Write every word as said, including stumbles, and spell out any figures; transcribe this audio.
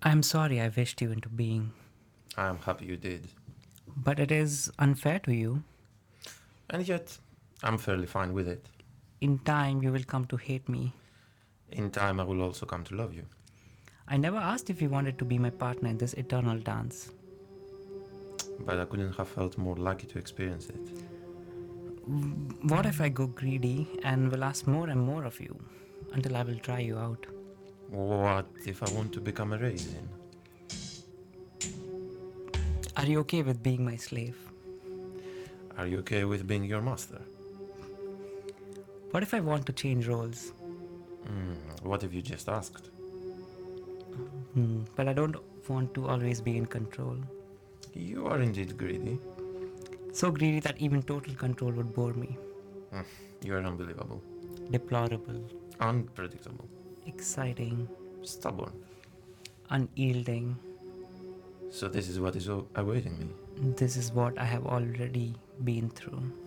I'm sorry I wished you into being, I am happy you did. but it is unfair to you. And yet, I'm fairly fine with it. In time, you will come to hate me. In time, I will also come to love you. I never asked if you wanted to be my partner in this eternal dance. But I couldn't have felt more lucky to experience it. What if I go greedy and will ask more and more of you until I will try you out? What if I want to become a raisin? Are you okay with being my slave? Are you okay with being your master? What if I want to change roles? Mm, what if you just asked? Hmm, but I don't want to always be in control. You are indeed greedy. So greedy that even total control would bore me. Mm, you are unbelievable. Deplorable, Unpredictable. exciting, Stubborn. unyielding. So this is what is o- awaiting me. This is what I have already been through.